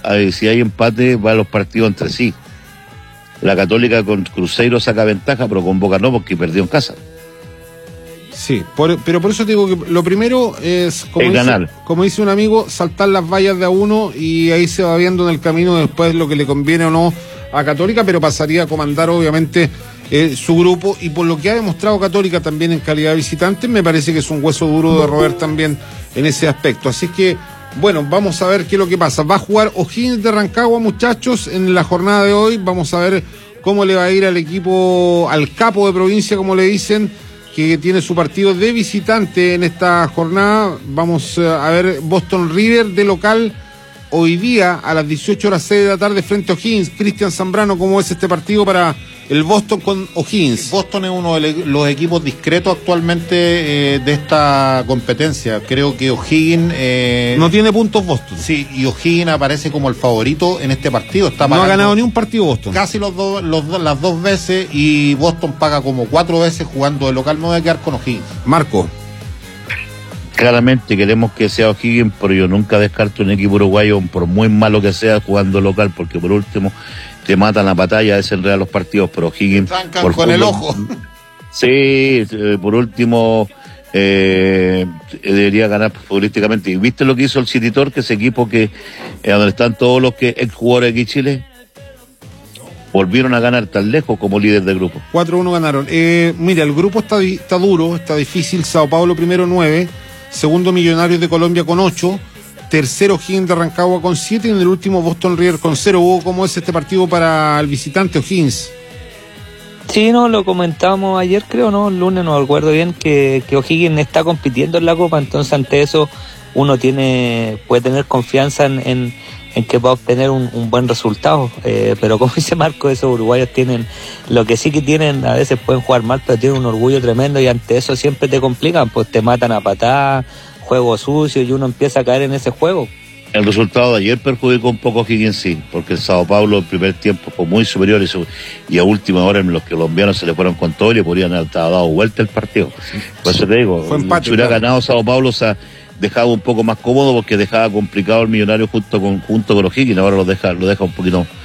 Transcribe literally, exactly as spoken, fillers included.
hay, si hay empate, va a los partidos entre sí. La Católica con Cruzeiro saca ventaja, pero con Boca no, porque perdió en casa. Sí, por, pero por eso te digo que lo primero es, como, es dice, ganar. como dice un amigo, saltar las vallas de a uno y ahí se va viendo en el camino después lo que le conviene o no a Católica, pero pasaría a comandar obviamente eh, su grupo, y por lo que ha demostrado Católica también en calidad de visitante, me parece que es un hueso duro de roer también en ese aspecto. Así que, bueno, vamos a ver qué es lo que pasa. Va a jugar O'Higgins de Rancagua, muchachos, en la jornada de hoy. Vamos a ver cómo le va a ir al equipo, al capo de provincia, como le dicen, que tiene su partido de visitante en esta jornada. Vamos a ver Boston River de local hoy día a las dieciocho horas seis de la tarde frente a O'Higgins. Cristian Zambrano, ¿cómo es este partido para el Boston con O'Higgins? Boston es uno de los equipos discretos actualmente eh, de esta competencia. Creo que O'Higgins... Eh, no tiene puntos Boston. Sí, y O'Higgins aparece como el favorito en este partido. Está no ha ganado ni un partido Boston. Casi los dos, los, las dos veces, y Boston paga como cuatro veces jugando de local. Me voy a quedar con O'Higgins. Marco. Claramente queremos que sea O'Higgins, pero yo nunca descarto un equipo uruguayo, por muy malo que sea, jugando local, porque por último te matan la batalla, es enredar los partidos, pero O'Higgins... Trancan por con fútbol, el ojo. Sí, por último eh, debería ganar futbolísticamente. ¿Y viste lo que hizo el City Torque, ese equipo que eh, donde están todos los que ex jugadores aquí en Chile? Volvieron a ganar tan lejos como líder del grupo. cuatro uno ganaron. Eh, mira, el grupo está, está duro, está difícil. Sao Paulo primero nueve, segundo Millonarios de Colombia con ocho, tercero O'Higgins de Rancagua con siete, y en el último Boston River con cero. Hugo, ¿cómo es este partido para el visitante O'Higgins? Sí, no, lo comentamos ayer, creo, ¿no? El lunes, no recuerdo bien, que, que O'Higgins está compitiendo en la Copa, entonces ante eso uno tiene puede tener confianza en, en, en que va a obtener un, un buen resultado. Eh, pero como dice Marco, esos uruguayos tienen, lo que sí que tienen, a veces pueden jugar mal, pero tienen un orgullo tremendo, y ante eso siempre te complican, pues te matan a patadas, juego sucio, y uno empieza a caer en ese juego. El resultado de ayer perjudicó un poco a O'Higgins, sí, porque el Sao Paulo en primer tiempo fue muy superior, y, su, y a última hora en los colombianos se le fueron con todo y le podrían haber dado vuelta el partido. Sí. Por eso te digo, fue empate, si hubiera claro. ganado Sao Paulo, se ha dejado un poco más cómodo, porque dejaba complicado el Millonario junto con, junto con O'Higgins, ahora lo deja, lo deja un poquito